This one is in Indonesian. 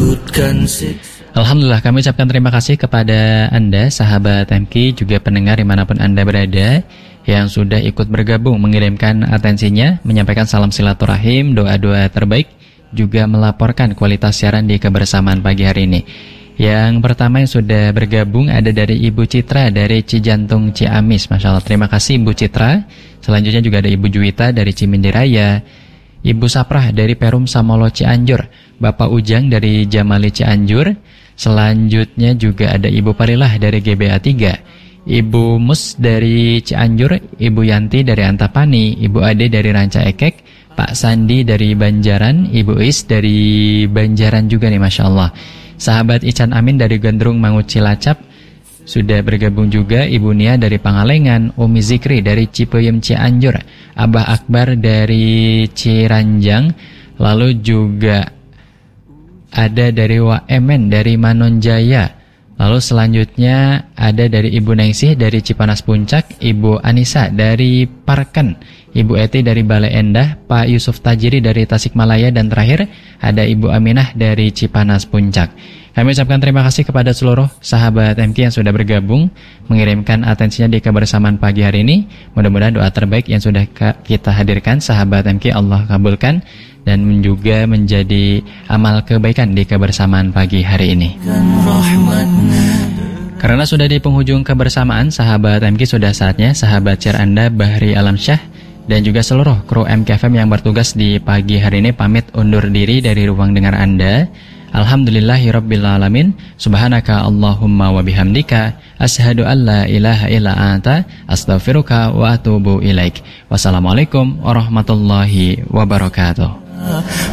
Alhamdulillah, kami ucapkan terima kasih kepada Anda, sahabat MK, juga pendengar dimanapun Anda berada, yang sudah ikut bergabung, mengirimkan atensinya, menyampaikan salam silaturahim, doa-doa terbaik, juga melaporkan kualitas siaran di kebersamaan pagi hari ini. Yang pertama yang sudah bergabung ada dari Ibu Citra dari Cijantung Ciamis. Masya Allah, terima kasih Ibu Citra. Selanjutnya juga ada Ibu Juwita dari Cimindi Raya, Ibu Saprah dari Perum Samolo Cianjur, Bapak Ujang dari Jamali Cianjur. Selanjutnya juga ada Ibu Parilah dari GBA 3, Ibu Mus dari Cianjur, Ibu Yanti dari Antapani, Ibu Ade dari Ranca Ekek, Pak Sandi dari Banjaran, Ibu Is dari Banjaran juga nih, Masya Allah. Sahabat Ican Amin dari Gandrung Mangut Cilacap sudah bergabung juga, Ibu Nia dari Pangalengan, Umi Zikri dari Cipeyem Cianjur, Abah Akbar dari Ciranjang, lalu juga ada dari Waemen dari Manonjaya, lalu selanjutnya ada dari Ibu Nengsih dari Cipanas Puncak, Ibu Anissa dari Parken, Ibu Eti dari Bale Endah, Pak Yusuf Tajiri dari Tasikmalaya, dan terakhir ada Ibu Aminah dari Cipanas Puncak. Kami ucapkan terima kasih kepada seluruh sahabat MK yang sudah bergabung, mengirimkan atensinya di kebersamaan pagi hari ini. Mudah-mudahan doa terbaik yang sudah kita hadirkan, sahabat MK, Allah kabulkan, dan juga menjadi amal kebaikan di kebersamaan pagi hari ini. Karena sudah di penghujung kebersamaan, sahabat MK, sudah saatnya sahabat share Anda Bahri Alamsyah dan juga seluruh kru MKFM yang bertugas di pagi hari ini pamit undur diri dari ruang dengar Anda. Alhamdulillahirrabbilalamin. Subhanaka Allahumma wa bihamdika, asyhadu an la ilaha illa anta, astaghfiruka wa atubu ilaik. Wassalamualaikum warahmatullahi wabarakatuh.